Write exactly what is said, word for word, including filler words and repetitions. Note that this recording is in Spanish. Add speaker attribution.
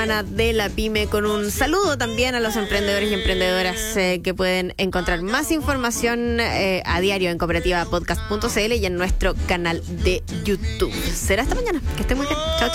Speaker 1: de la pyme, con un saludo también a los emprendedores y emprendedoras eh, que pueden encontrar más información eh, a diario en cooperativa podcast punto c l y en nuestro canal de YouTube. Será hasta mañana. Que esté muy bien. Chao.